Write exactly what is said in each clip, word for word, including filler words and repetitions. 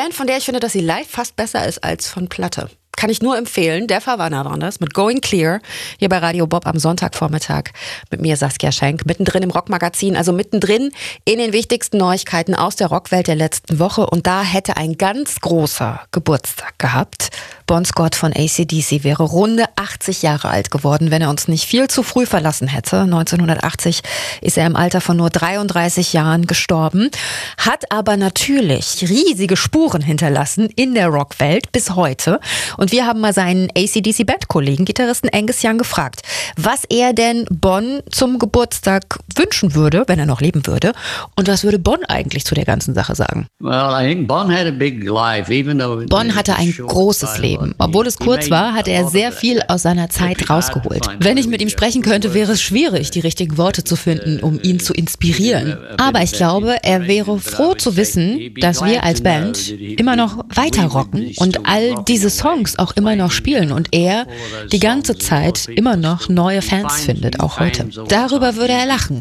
Band, von der ich finde, dass sie live fast besser ist als von Platte. Kann ich nur empfehlen. Der Verwanner war das mit Going Clear hier bei Radio Bob am Sonntagvormittag mit mir, Saskia Schenk, mittendrin im Rockmagazin, also mittendrin in den wichtigsten Neuigkeiten aus der Rockwelt der letzten Woche. Und da hätte ein ganz großer Geburtstag gehabt. Bon Scott von A C D C wäre runde achtzig Jahre alt geworden, wenn er uns nicht viel zu früh verlassen hätte. neunzehnhundertachtzig ist er im Alter von nur dreiunddreißig Jahren gestorben, hat aber natürlich riesige Spuren hinterlassen in der Rockwelt bis heute. Und wir haben mal seinen A C D C-Bandkollegen, Gitarristen Angus Young, gefragt, was er denn Bon zum Geburtstag wünschen würde, wenn er noch leben würde. Und was würde Bon eigentlich zu der ganzen Sache sagen? Well, I think Bon had a big life, even though Bon hatte ein großes Leben. Obwohl es kurz war, hat er sehr viel aus seiner Zeit rausgeholt. Wenn ich mit ihm sprechen könnte, wäre es schwierig, die richtigen Worte zu finden, um ihn zu inspirieren. Aber ich glaube, er wäre froh zu wissen, dass wir als Band immer noch weiter rocken und all diese Songs auch immer noch spielen und er die ganze Zeit immer noch neue Fans findet, auch heute. Darüber würde er lachen.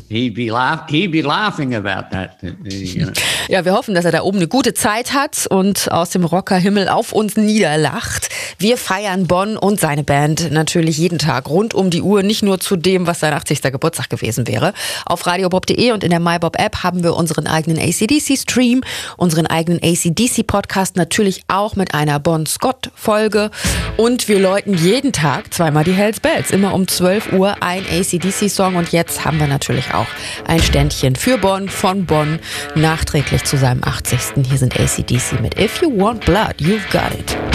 Ja, wir hoffen, dass er da oben eine gute Zeit hat und aus dem Rockerhimmel auf uns niederlacht. Wir feiern Bon und seine Band natürlich jeden Tag rund um die Uhr, nicht nur zu dem, was sein achtzigster Geburtstag gewesen wäre. Auf radiobob punkt de und in der MyBob-App haben wir unseren eigenen A C D C-Stream, unseren eigenen A C D C-Podcast, natürlich auch mit einer Bon Scott-Folge. Und wir läuten jeden Tag zweimal die Hells Bells, immer um zwölf Uhr ein A C D C-Song. Und jetzt haben wir natürlich auch ein Ständchen für Bon von Bon, nachträglich zu seinem achtzigsten Hier sind A C D C mit If You Want Blood, You've Got It.